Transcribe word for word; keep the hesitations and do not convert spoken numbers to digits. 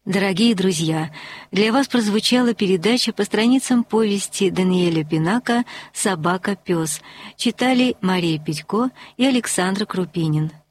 Дорогие друзья, для вас прозвучала передача по страницам повести Даниэля Пинака «Собака-пес». Читали Мария Петько и Александр Крупинин.